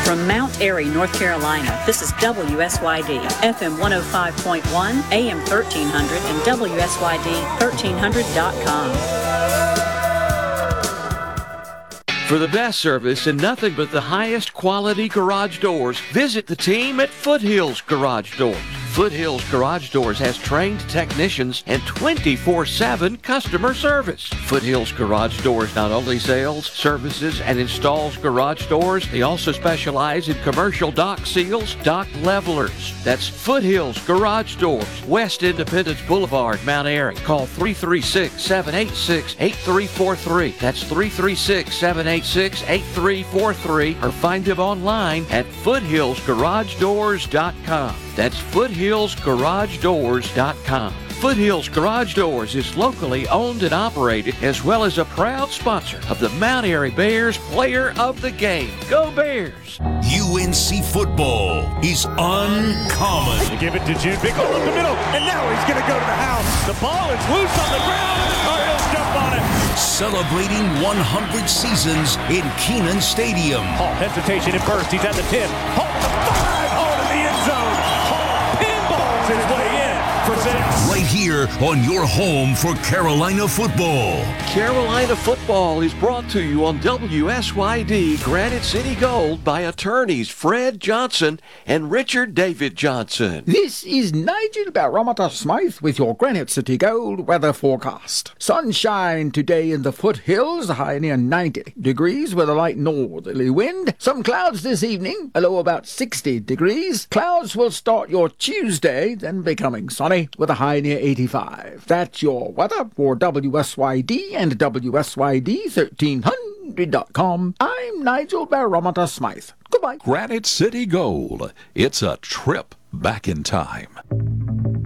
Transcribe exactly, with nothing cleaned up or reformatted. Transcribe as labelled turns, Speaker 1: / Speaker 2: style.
Speaker 1: From Mount Airy, North Carolina, this is W S Y D, F M one oh five point one, A M thirteen hundred, and W S Y D thirteen hundred dot com.
Speaker 2: For the best service and nothing but the highest quality garage doors, visit the team at Foothills Garage Doors. Foothills Garage Doors has trained technicians and twenty-four seven customer service. Foothills Garage Doors not only sells, services, and installs garage doors, they also specialize in commercial dock seals, dock levelers. That's Foothills Garage Doors, West Independence Boulevard, Mount Airy. Call three three six, seven eight six, eight three four three. That's three three six, seven eight six, eight three four three, or find them online at foothills garage doors dot com. That's foothills garage doors dot com. Foothills Garage Doors is locally owned and operated, as well as a proud sponsor of the Mount Airy Bears Player of the Game. Go Bears!
Speaker 3: U N C football is uncommon.
Speaker 4: They give it to June, big hole up the middle, and now he's going to go to the house. The ball is loose on the ground, and the Tar Heels jump on it.
Speaker 3: Celebrating one hundred seasons in Kenan Stadium.
Speaker 4: Hall, hesitation at first, he's at the ten. Hall to the five, Hall to the end zone. Hall pinballs his way in for six.
Speaker 3: Right here on your home for Carolina football.
Speaker 2: Carolina football is brought to you on W S Y D Granite City Gold by attorneys Fred Johnson and Richard David Johnson.
Speaker 5: This is Nigel Barometer Smythe with your Granite City Gold weather forecast. Sunshine today in the foothills, a high near ninety degrees with a light northerly wind. Some clouds this evening, a low about sixty degrees. Clouds will start your Tuesday, then becoming sunny with a high near eighty-five. That's your weather for W S Y D and W S Y D thirteen hundred dot com. I'm Nigel Barometer Smythe. Goodbye.
Speaker 6: Granite City Gold. It's a trip back in time.